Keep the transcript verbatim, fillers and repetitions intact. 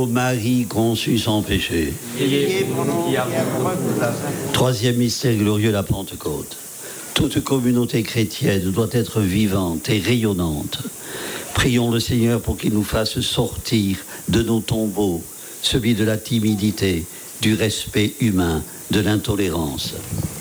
Marie conçue sans péché. Priez pour nous qui avons besoin. Troisième mystère glorieux, la Pentecôte. Toute communauté chrétienne doit être vivante et rayonnante. Prions le Seigneur pour qu'il nous fasse sortir de nos tombeaux, celui de la timidité, du respect humain, de l'intolérance.